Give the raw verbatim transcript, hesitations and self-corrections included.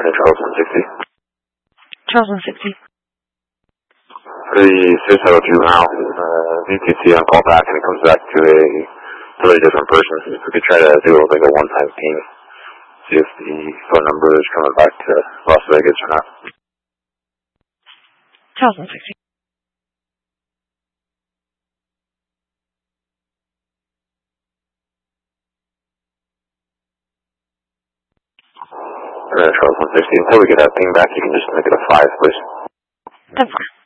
Charles one sixty. Charles one sixty. For the suicidal juvenile, uh, V T C on call back and it comes back to a totally different person. If we could try to do like a one-time ping, see if the phone number is coming back to Las Vegas or not. Charles one sixty. Uh, Charles one sixty. Until we get that ping back, you can just make it a five, please. That's fine.